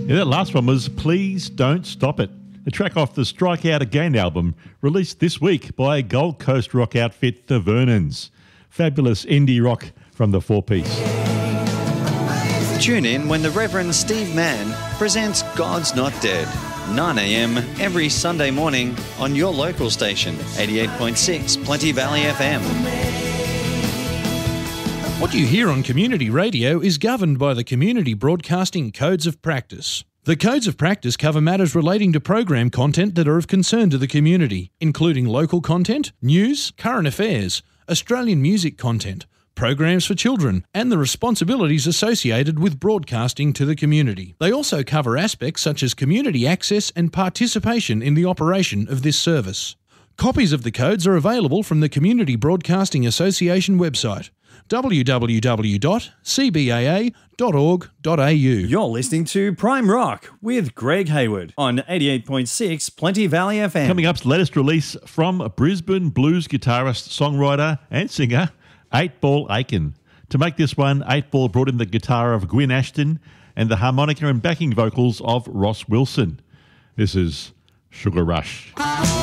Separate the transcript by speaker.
Speaker 1: Yeah, that last one was Please Don't Stop It, a track off the Strike Out Again album, released this week by Gold Coast rock outfit The Vernons. Fabulous indie rock from the four-piece.
Speaker 2: Tune in when the Reverend Steve Mann presents God's Not Dead, 9 a.m. every Sunday morning on your local station, 88.6 Plenty Valley FM.
Speaker 3: What you hear on community radio is governed by the Community Broadcasting Codes of Practice. The Codes of Practice cover matters relating to program content that are of concern to the community, including local content, news, current affairs, Australian music content, programs for children, and the responsibilities associated with broadcasting to the community. They also cover aspects such as community access and participation in the operation of this service. Copies of the codes are available from the Community Broadcasting Association website, www.cbaa.org.au.
Speaker 4: You're listening to Prime Rock with Greg Hayward on 88.6 Plenty Valley FM.
Speaker 1: Coming up's latest release from Brisbane blues guitarist, songwriter and singer 8-Ball Aiken. To make this one, 8-Ball brought in the guitar of Gwyn Ashton and the harmonica and backing vocals of Ross Wilson. This is Sugar Rush.